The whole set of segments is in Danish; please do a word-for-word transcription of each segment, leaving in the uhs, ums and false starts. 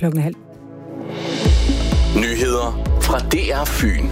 klokken halv. Nyheder fra D R Fyn.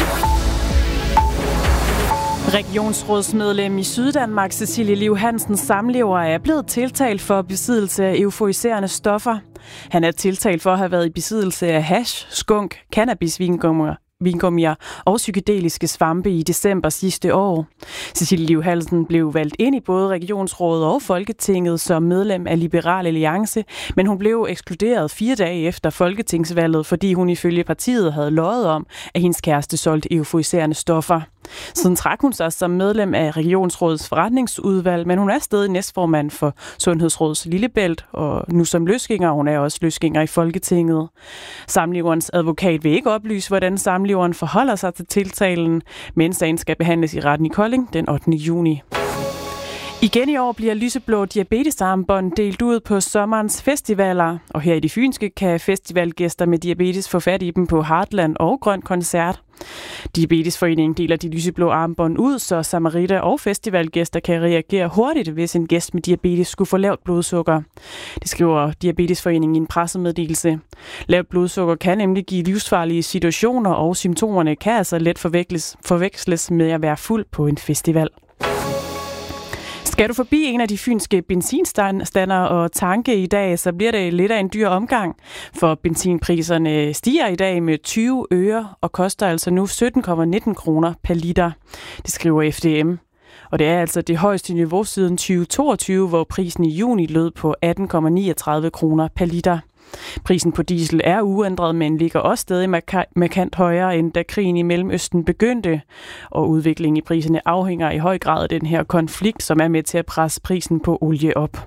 Regionsrådsmedlem i Syddanmark, Cecilie Liv Hansens samlever, er blevet tiltalt for besiddelse af euforiserende stoffer. Han er tiltalt for at have været i besiddelse af hash, skunk, cannabisvingummier vingummier og psykedeliske svampe i december sidste år. Cecilie Liv Hansen blev valgt ind i både Regionsrådet og Folketinget som medlem af Liberal Alliance, men hun blev ekskluderet fire dage efter folketingsvalget, fordi hun ifølge partiet havde løjet om, at hendes kæreste solgte euforiserende stoffer. Siden trak hun sig som medlem af Regionsrådets forretningsudvalg, men hun er stadig næstformand for Sundhedsrådets Lillebælt, og nu som løsgænger, hun er også løsgænger i Folketinget. Samleverens advokat vil ikke oplyse, hvordan samleveren forholder sig til tiltalen, men sagen skal behandles i retten i Kolding den ottende juni. Igen i år bliver lyseblå diabetesarmbånd delt ud på sommerens festivaler, og her i de fynske kan festivalgæster med diabetes få fat i dem på Heartland og Grøn Koncert. Diabetesforeningen deler de lyseblå armbånd ud, så samaritter og festivalgæster kan reagere hurtigt, hvis en gæst med diabetes skulle få lavt blodsukker. Det skriver Diabetesforeningen i en pressemeddelelse. Lavt blodsukker kan nemlig give livsfarlige situationer, og symptomerne kan altså let forveksles, forveksles med at være fuld på en festival. Skal du forbi en af de fynske benzinstander og tanke i dag, så bliver det lidt af en dyr omgang, for benzinpriserne stiger i dag med tyve øre og koster altså nu sytten komma nitten kroner per liter. Det skriver F D M. Og det er altså det højeste niveau siden tyve toogtyve, hvor prisen i juni lød på atten komma niogtredive kroner per liter. Prisen på diesel er uændret, men ligger også stadig markant højere, end da krigen i Mellemøsten begyndte. Og udviklingen i priserne afhænger i høj grad af den her konflikt, som er med til at presse prisen på olie op.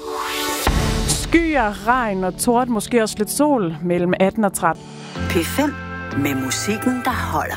Skyer, regn og torden, måske også lidt sol mellem atten og tretten. P fem med musikken, der holder.